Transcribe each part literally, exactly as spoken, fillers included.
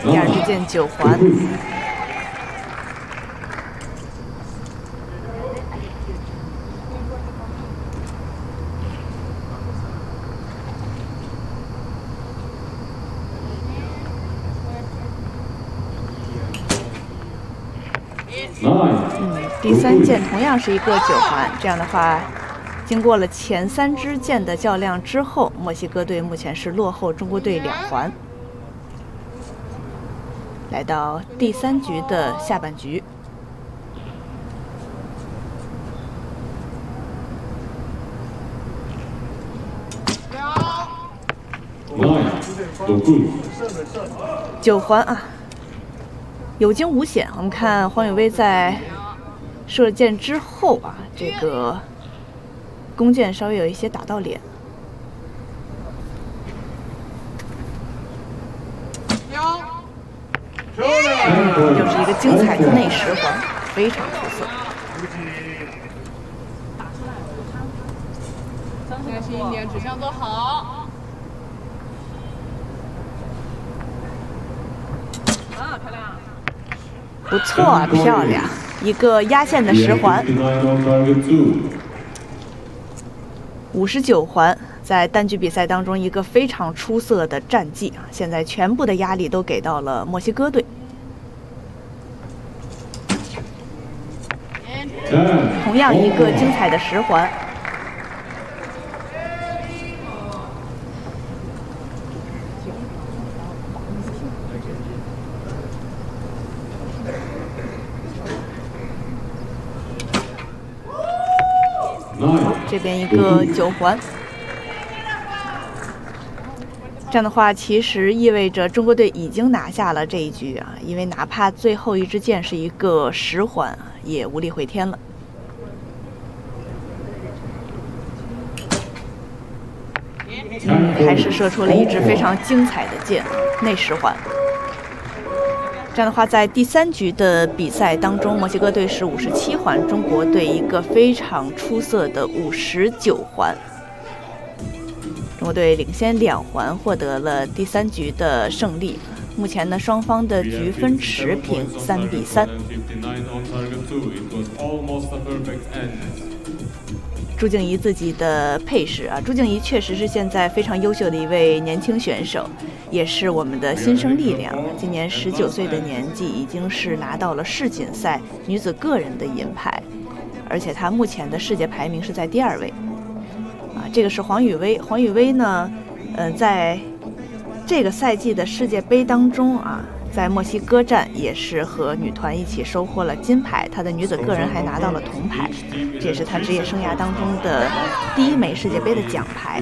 第二支箭九环。嗯，第三箭同样是一个九环，这样的话。 经过了前三支箭的较量之后，墨西哥队目前是落后中国队两环。来到第三局的下半局，九环啊，有惊无险。我们看黄宇威在射箭之后啊，这个。 弓箭稍微有一些打到脸，又是一个精彩的内十环，非常出色。 耐心一点，指向做好。啊，漂亮！ 不错啊，漂亮，一个压线的十环。 五十九环，在单局比赛当中一个非常出色的战绩啊！现在全部的压力都给到了墨西哥队。同样一个精彩的十环。这边一个九环，这样的话，其实意味着中国队已经拿下了这一局啊，因为哪怕最后一支箭是一个十环，也无力回天了。嗯，还是射出了一支非常精彩的箭，内十环。 这样的话，在第三局的比赛当中，墨西哥队是五十七环，中国队一个非常出色的五十九环。中国队领先两环，获得了第三局的胜利。目前呢，双方的局分持平，三比三。朱静怡自己的配饰啊，朱静怡确实是现在非常优秀的一位年轻选手，也是我们的新生力量。今年十九岁的年纪，已经是拿到了世锦赛女子个人的银牌，而且她目前的世界排名是在第二位。啊，这个是黄宇威，黄宇威呢，呃，在这个赛季的世界杯当中啊。 在墨西哥站也是和女团一起收获了金牌，她的女子个人还拿到了铜牌，这也是她职业生涯当中的第一枚世界杯的奖牌。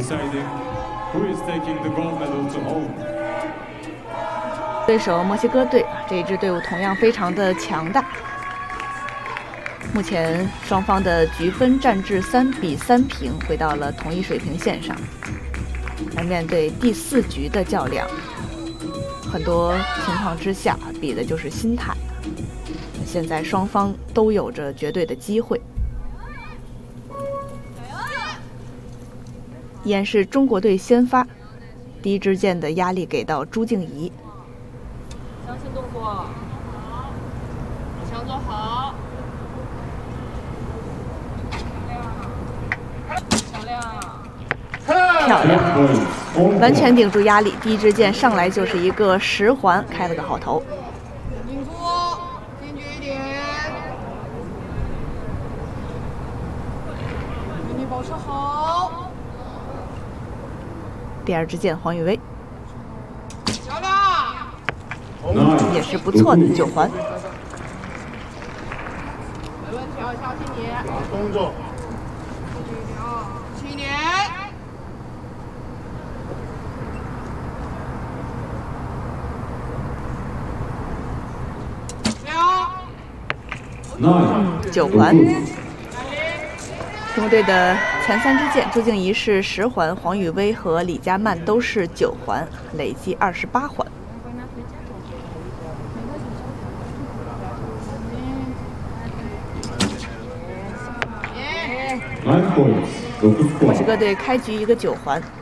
对手墨西哥队啊，这一支队伍同样非常的强大。目前双方的局分战至三比三平，回到了同一水平线上，来面对第四局的较量。 很多情况之下，比的就是心态。现在双方都有着绝对的机会。依然是中国队先发，第一支箭的压力给到朱静怡。 相信动作，好，指向做好，漂亮， 漂亮。 完全顶住压力，第一支箭上来就是一个十环，开了个好头。 顶住，坚决一点，给你保持好。 第二支箭黄宇威， 漂亮， 也是不错的九环。 没问题啊，小心点。 动作， 注意一点啊，轻一点。 嗯，九环。中国队的前三支箭，朱静怡是十环，黄宇威和李佳曼都是九环，累计二十八环。墨西哥队开局一个九环。